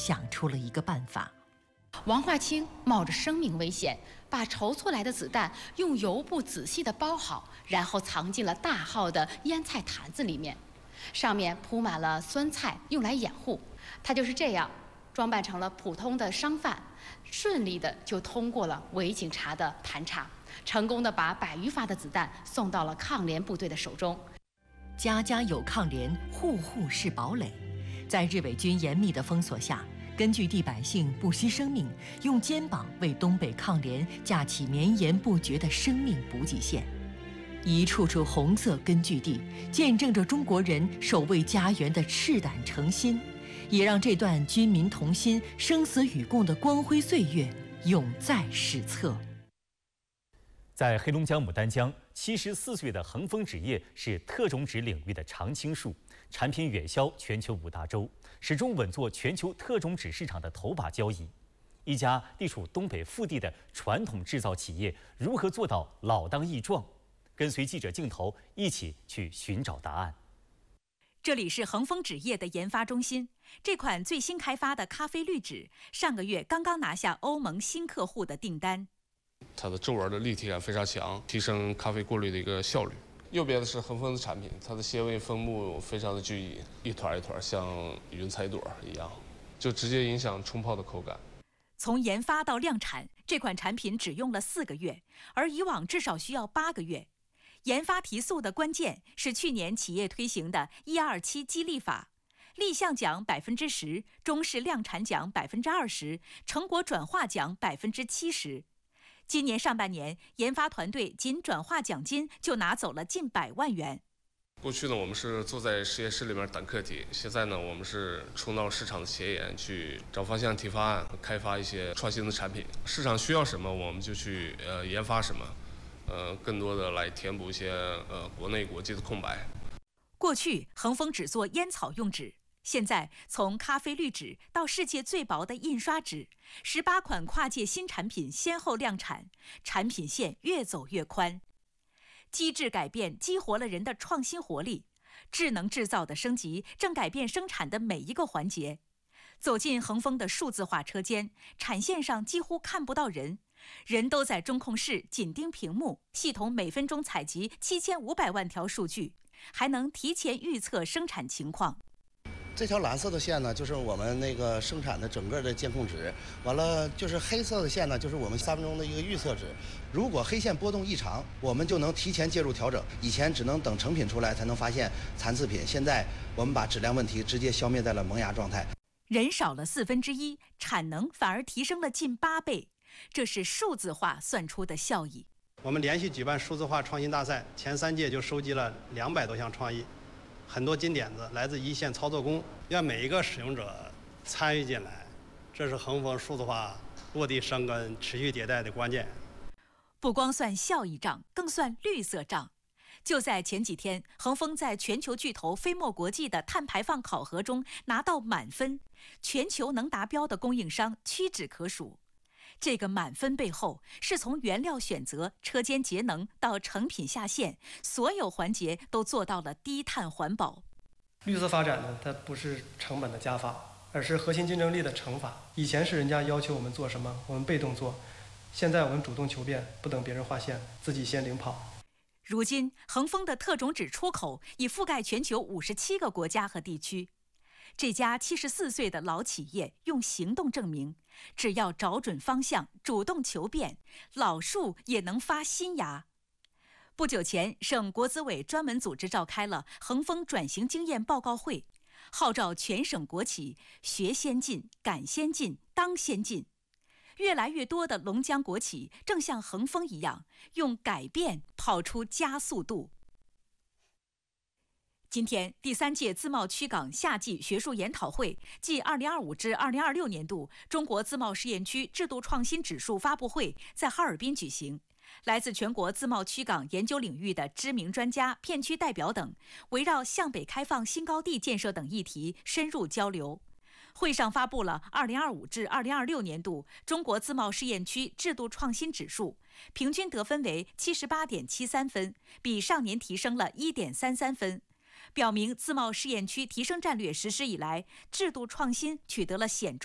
想出了一个办法。 王化清冒着生命危险，把筹措来的子弹用油布仔细地包好，然后藏进了大号的腌菜坛子里面，上面铺满了酸菜，用来掩护。他就是这样装扮成了普通的商贩，顺利的就通过了伪警察的盘查，成功的把100余发的子弹送到了抗联部队的手中。 家家有抗联，户户是堡垒。在日伪军严密的封锁下，根据地百姓不惜生命，用肩膀为东北抗联架起绵延不绝的生命补给线。一处处红色根据地，见证着中国人守卫家园的赤胆诚心，也让这段军民同心、生死与共的光辉岁月永在史册。 在黑龙江牡丹江，74岁的恒丰纸业是特种纸领域的常青树，产品远销全球5大洲，始终稳坐全球特种纸市场的头把交椅。一家地处东北腹地的传统制造企业，如何做到老当益壮？跟随记者镜头一起去寻找答案。 这里是恒丰纸业的研发中心，这款最新开发的咖啡滤纸，上个月刚刚拿下欧盟新客户的订单。 它的皱纹的立体感非常强，提升咖啡过滤的一个效率。右边的是恒丰的产品，它的纤维分布非常的均匀，一团一团像云彩朵一样，就直接影响冲泡的口感。 从研发到量产，这款产品只用了4个月，而以往至少需要8个月。研发提速的关键是去年企业推行的127激励法，立项奖10%，中式量产奖20%，成果转化奖70%。今年上半年，研发团队仅转化奖金就拿走了近100万元。 过去呢，我们是坐在实验室里面等课题，现在呢，我们是冲到市场的前沿去找方向、提方案，开发一些创新的产品。市场需要什么，我们就去研发什么，更多的来填补一些国内国际的空白。 过去恒丰只做烟草用纸，现在从咖啡滤纸到世界最薄的印刷纸，18款跨界新产品先后量产，产品线越走越宽。机制改变激活了人的创新活力，智能制造的升级正改变生产的每一个环节。走进恒丰的数字化车间，产线上几乎看不到人，人都在中控室紧盯屏幕，系统每分钟采集7500万条数据，还能提前预测生产情况。 这条蓝色的线呢，就是我们那个生产的整个的监控值，完了就是黑色的线呢，就是我们3分钟的一个预测值。如果黑线波动异常，我们就能提前介入调整。以前只能等成品出来才能发现残次品，现在我们把质量问题直接消灭在了萌芽状态。 人少了1/4，产能反而提升了近8倍，这是数字化算出的效益。 我们连续举办数字化创新大赛，前3届就收集了200多项创意。很多金点子来自一线操作工，让每一个使用者参与进来，这是恒丰数字化落地生根、持续迭代的关键。 不光算效益账，更算绿色账。就在前几天，恒丰在全球巨头飞墨国际的碳排放考核中拿到满分，全球能达标的供应商屈指可数。这个满分背后，是从原料选择、车间节能到成品下线，所有环节都做到了低碳环保。 绿色发展呢，它不是成本的加法，而是核心竞争力的乘法。以前是人家要求我们做什么，我们被动做；现在我们主动求变，不等别人划线，自己先领跑。 如今，恒丰的特种纸出口已覆盖全球57个国家和地区。这家74岁的老企业用行动证明，只要找准方向，主动求变，老树也能发新芽。不久前，省国资委专门组织召开了恒丰转型经验报告会，号召全省国企学先进、赶先进、当先进。越来越多的龙江国企正像恒丰一样，用改变跑出加速度。今天，第3届自贸区港夏季学术研讨会暨2025至2026年度中国自贸试验区制度创新指数发布会在哈尔滨举行。来自全国自贸区港研究领域的知名专家、片区代表等，围绕向北开放新高地建设等议题深入交流。会上发布了2025至2026年度中国自贸试验区制度创新指数，平均得分为78.73分，比上年提升了1.33分。表明自贸试验区提升战略实施以来，制度创新取得了显著